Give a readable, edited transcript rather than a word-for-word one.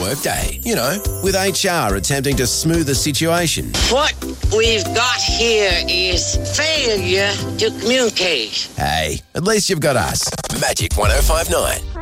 workday. You know, with HR attempting to smooth the situation. What we've got here is failure to communicate. Hey, at least you've got us. Magic 105.9.